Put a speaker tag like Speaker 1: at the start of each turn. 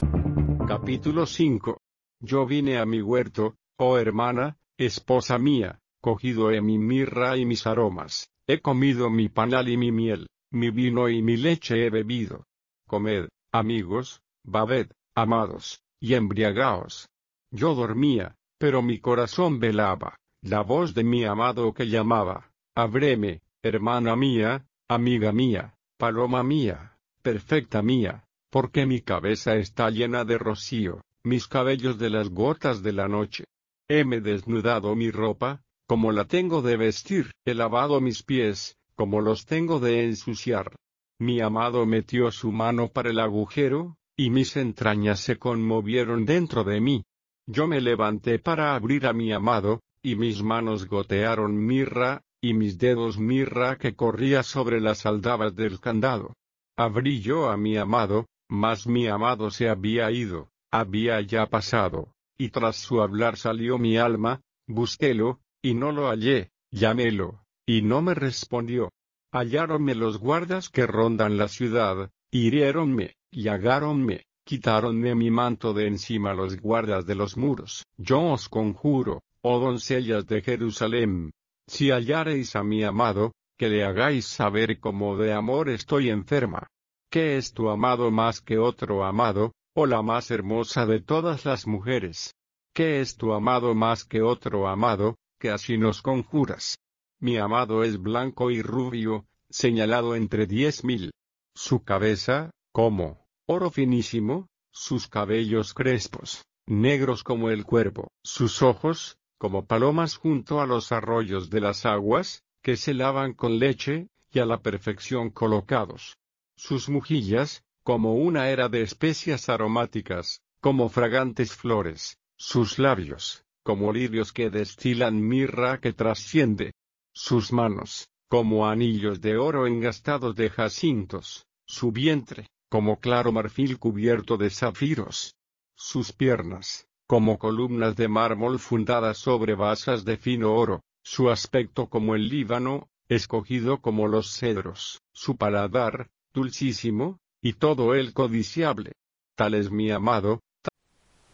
Speaker 1: Capítulo 5. Yo vine a mi huerto, oh hermana, esposa mía, cogido he mi mirra y mis aromas, he comido mi panal y mi miel, mi vino y mi leche he bebido. Comed, amigos, babed, amados, y embriagaos. Yo dormía, pero mi corazón velaba, la voz de mi amado que llamaba, ábreme, hermana mía, amiga mía, paloma mía, perfecta mía. Porque mi cabeza está llena de rocío, mis cabellos de las gotas de la noche. Heme desnudado mi ropa, como la tengo de vestir, he lavado mis pies, como los tengo de ensuciar. Mi amado metió su mano para el agujero, y mis entrañas se conmovieron dentro de mí. Yo me levanté para abrir a mi amado, y mis manos gotearon mirra, y mis dedos mirra que corría sobre las aldabas del candado. Abrí yo a mi amado, mas mi amado se había ido, había ya pasado, y tras su hablar salió mi alma, busquélo, y no lo hallé, llamélo, y no me respondió. Halláronme los guardas que rondan la ciudad, hiriéronme, llagáronme, quitáronme mi manto de encima los guardas de los muros. Yo os conjuro, oh doncellas de Jerusalén, si hallareis a mi amado, que le hagáis saber cómo de amor estoy enferma. ¿Qué es tu amado más que otro amado, o la más hermosa de todas las mujeres? ¿Qué es tu amado más que otro amado, que así nos conjuras? Mi amado es blanco y rubio, señalado entre 10.000. Su cabeza, como oro finísimo, sus cabellos crespos, negros como el cuervo, sus ojos, como palomas junto a los arroyos de las aguas, que se lavan con leche, y a la perfección colocados. Sus mejillas, como una era de especias aromáticas, como fragantes flores, sus labios, como lirios que destilan mirra que trasciende. Sus manos, como anillos de oro engastados de jacintos, su vientre, como claro marfil cubierto de zafiros. Sus piernas, como columnas de mármol fundadas sobre basas de fino oro, su aspecto como el Líbano, escogido como los cedros, su paladar, dulcísimo, y todo él codiciable. Tal es mi amado,